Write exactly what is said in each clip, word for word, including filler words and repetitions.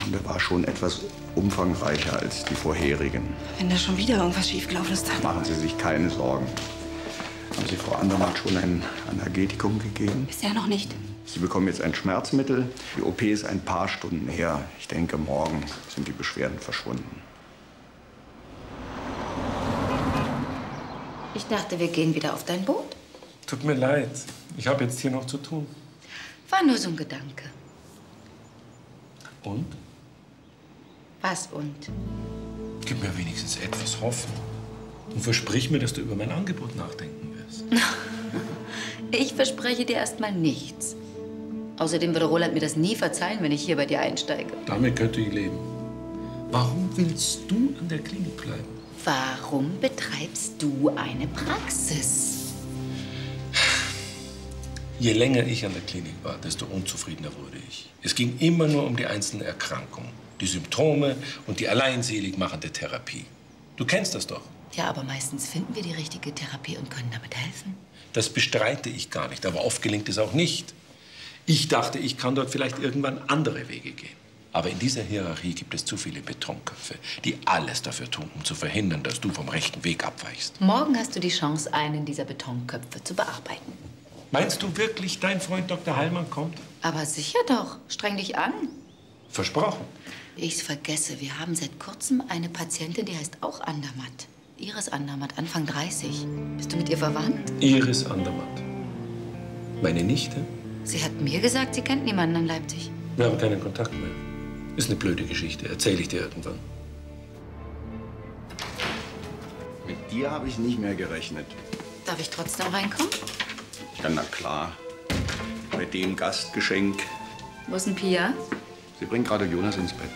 Der war schon etwas umfangreicher als die vorherigen. Wenn da schon wieder irgendwas schiefgelaufen ist, dann... Machen Sie sich keine Sorgen. Haben Sie Frau Andermatt schon ein Analgetikum gegeben? Bisher noch nicht. Sie bekommen jetzt ein Schmerzmittel. Die O P ist ein paar Stunden her. Ich denke, morgen sind die Beschwerden verschwunden. Ich dachte, wir gehen wieder auf dein Boot. Tut mir leid. Ich habe jetzt hier noch zu tun. War nur so ein Gedanke. Und? Was und? Gib mir wenigstens etwas Hoffnung. Und versprich mir, dass du über mein Angebot nachdenken wirst. Ich verspreche dir erst mal nichts. Außerdem würde Roland mir das nie verzeihen, wenn ich hier bei dir einsteige. Damit könnte ich leben. Warum willst du an der Klinik bleiben? Warum betreibst du eine Praxis? Je länger ich an der Klinik war, desto unzufriedener wurde ich. Es ging immer nur um die einzelne Erkrankung, die Symptome und die alleinselig machende Therapie. Du kennst das doch. Ja, aber meistens finden wir die richtige Therapie und können damit helfen. Das bestreite ich gar nicht, aber oft gelingt es auch nicht. Ich dachte, ich kann dort vielleicht irgendwann andere Wege gehen. Aber in dieser Hierarchie gibt es zu viele Betonköpfe, die alles dafür tun, um zu verhindern, dass du vom rechten Weg abweichst. Morgen hast du die Chance, einen dieser Betonköpfe zu bearbeiten. Meinst du wirklich, dein Freund Doktor Heilmann kommt? Aber sicher doch. Streng dich an. Versprochen. Ich vergesse, wir haben seit kurzem eine Patientin, die heißt auch Andermatt. Iris Andermatt, Anfang dreißig. Bist du mit ihr verwandt? Iris Andermatt. Meine Nichte? Sie hat mir gesagt, sie kennt niemanden in Leipzig. Wir haben keinen Kontakt mehr. Ist eine blöde Geschichte. Erzähle ich dir irgendwann. Mit dir habe ich nicht mehr gerechnet. Darf ich trotzdem reinkommen? Ja, na klar. Bei dem Gastgeschenk. Wo ist denn Pia? Sie bringt gerade Jonas ins Bett.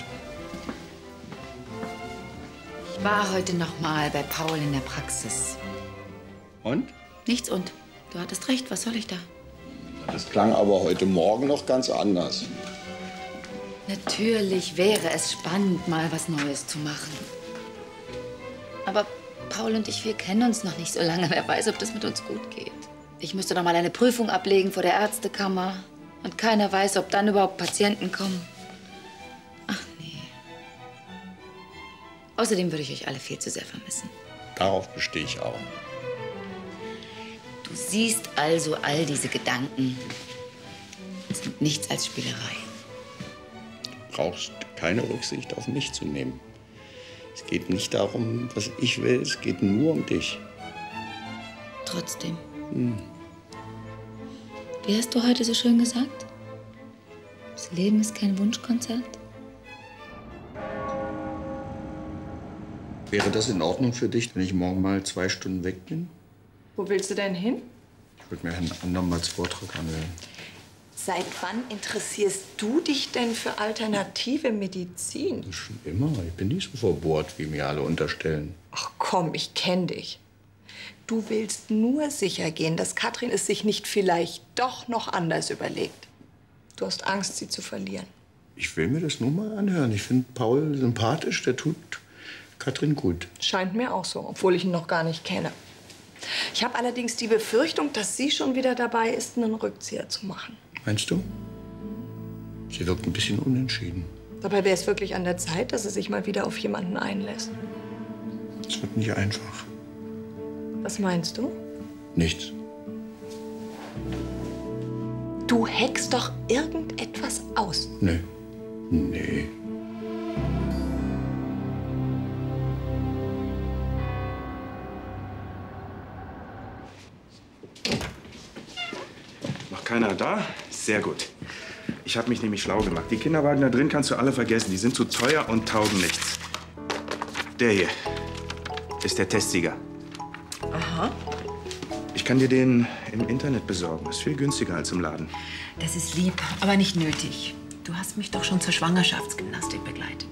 Ich war heute noch mal bei Paul in der Praxis. Und? Nichts und. Du hattest recht, was soll ich da? Das klang aber heute Morgen noch ganz anders. Natürlich wäre es spannend, mal was Neues zu machen. Aber Paul und ich, wir kennen uns noch nicht so lange. Wer weiß, ob das mit uns gut geht. Ich müsste noch mal eine Prüfung ablegen vor der Ärztekammer. Und keiner weiß, ob dann überhaupt Patienten kommen. Ach nee. Außerdem würde ich euch alle viel zu sehr vermissen. Darauf bestehe ich auch. Du siehst also all diese Gedanken sind nichts als Spielerei. Du brauchst keine Rücksicht auf mich zu nehmen. Es geht nicht darum, was ich will, es geht nur um dich. Trotzdem. Hm. Wie hast du heute so schön gesagt? Das Leben ist kein Wunschkonzert. Wäre das in Ordnung für dich, wenn ich morgen mal zwei Stunden weg bin? Wo willst du denn hin? Ich würde mir Herrn Andermatts Vortrag anhören. Seit wann interessierst du dich denn für alternative Medizin? Schon immer. Ich bin nicht so verbohrt, wie mir alle unterstellen. Ach komm, ich kenn dich. Du willst nur sicher gehen, dass Katrin es sich nicht vielleicht doch noch anders überlegt. Du hast Angst, sie zu verlieren. Ich will mir das nur mal anhören. Ich finde Paul sympathisch, der tut Katrin gut. Scheint mir auch so, obwohl ich ihn noch gar nicht kenne. Ich habe allerdings die Befürchtung, dass sie schon wieder dabei ist, einen Rückzieher zu machen. Meinst du? Sie wirkt ein bisschen unentschieden. Dabei wäre es wirklich an der Zeit, dass sie sich mal wieder auf jemanden einlässt. Es wird nicht einfach. Was meinst du? Nichts. Du heckst doch irgendetwas aus. Nee. Nee. Noch keiner da? Sehr gut. Ich habe mich nämlich schlau gemacht. Die Kinderwagen da drin kannst du alle vergessen. Die sind zu teuer und taugen nichts. Der hier ist der Testsieger. Aha. Ich kann dir den im Internet besorgen. Ist viel günstiger als im Laden. Das ist lieb, aber nicht nötig. Du hast mich doch schon zur Schwangerschaftsgymnastik begleitet.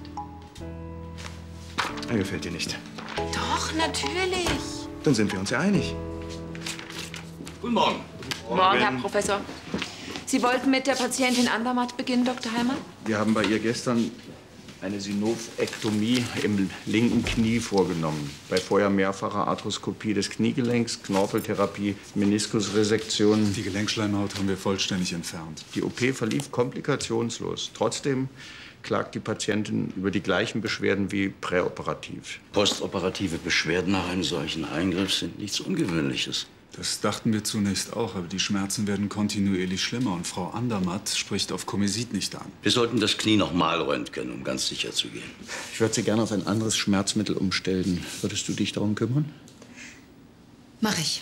Er gefällt dir nicht. Doch, natürlich. Dann sind wir uns ja einig. Guten Morgen. Morgen, Herr Professor. Sie wollten mit der Patientin Andermatt beginnen, Doktor Heilmann? Wir haben bei ihr gestern eine Synophektomie im linken Knie vorgenommen. Bei vorher mehrfacher Arthroskopie des Kniegelenks, Knorpeltherapie, Meniskusresektion. Die Gelenkschleimhaut haben wir vollständig entfernt. Die O P verlief komplikationslos. Trotzdem klagt die Patientin über die gleichen Beschwerden wie präoperativ. Postoperative Beschwerden nach einem solchen Eingriff sind nichts Ungewöhnliches. Das dachten wir zunächst auch, aber die Schmerzen werden kontinuierlich schlimmer und Frau Andermatt spricht auf Komesit nicht an. Wir sollten das Knie noch mal röntgen, um ganz sicher zu gehen. Ich würde Sie gerne auf ein anderes Schmerzmittel umstellen. Würdest du dich darum kümmern? Mach ich.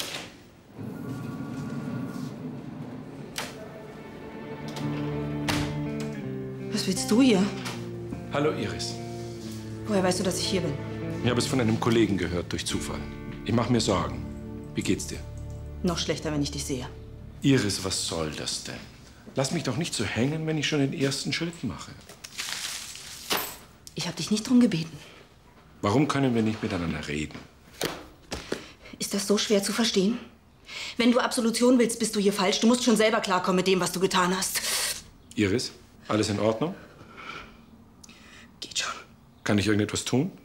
Was willst du hier? Hallo, Iris. Woher weißt du, dass ich hier bin? Ich habe es von einem Kollegen gehört, durch Zufall. Ich mache mir Sorgen. Wie geht's dir? Noch schlechter, wenn ich dich sehe. Iris, was soll das denn? Lass mich doch nicht so hängen, wenn ich schon den ersten Schritt mache. Ich habe dich nicht drum gebeten. Warum können wir nicht miteinander reden? Ist das so schwer zu verstehen? Wenn du Absolution willst, bist du hier falsch. Du musst schon selber klarkommen mit dem, was du getan hast. Iris, alles in Ordnung? Geht schon. Kann ich irgendetwas tun?